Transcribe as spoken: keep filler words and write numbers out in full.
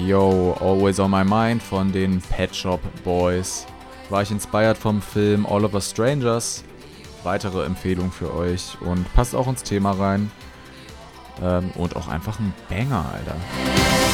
Yo, Always on My Mind von den Pet Shop Boys. War ich inspired vom Film All of Us Strangers. Weitere Empfehlung für euch und passt auch ins Thema rein. Ähm, und auch einfach ein Banger, Alter.